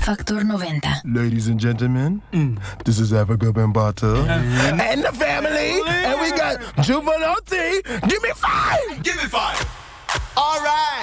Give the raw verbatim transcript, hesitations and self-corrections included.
Factor noventa. Ladies and gentlemen, mm. this is Africa Bambata mm. and the family, and we got Juvenile T. Give me five! Give me five! All right!